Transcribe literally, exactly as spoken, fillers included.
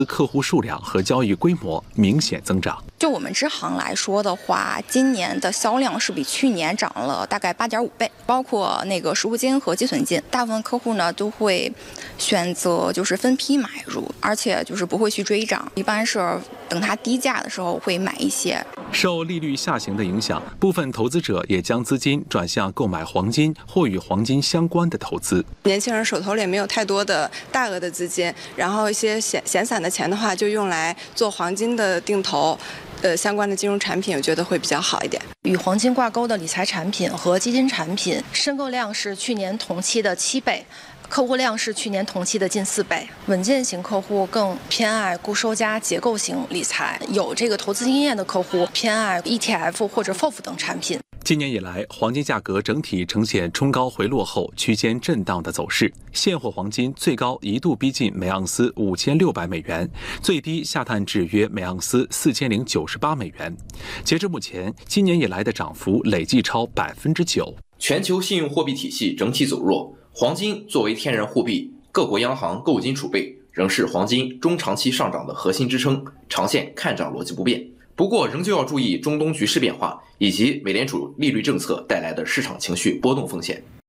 客户数量和交易规模明显增长。 就我们支行来说的话，今年的销量是比去年涨了大概八点五倍，包括那个实物金和结存金，大部分客户呢都会选择就是分批买入，而且就是不会去追涨，一般是等它低价的时候会买一些。 受利率下行的影响，部分投资者也将资金转向购买黄金或与黄金相关的投资。 年轻人手头里没有太多的大额的资金，然后一些闲闲散的钱的话，就用来做黄金的定投。呃，相关的金融产品，我觉得会比较好一点。 与黄金挂钩的理财产品和基金产品，申购量是去年同期的七倍，客户量是去年同期的近四倍。稳健型客户更偏爱固收加结构型理财，有这个投资经验的客户偏爱 E T F 或者 F O F 等产品。 今年以来，黄金价格整体呈现冲高回落后区间震荡的走势。现货黄金最高一度逼近每盎司五千六百美元，最低下探至约每盎司四千零九十八美元。截至目前，今年以来的涨幅累计超百分之九。 全球信用货币体系整体走弱，黄金作为天然货币，各国央行购金储备仍是黄金中长期上涨的核心支撑，长线看涨逻辑不变。不过，仍旧要注意中东局势变化以及美联储利率政策带来的市场情绪波动风险。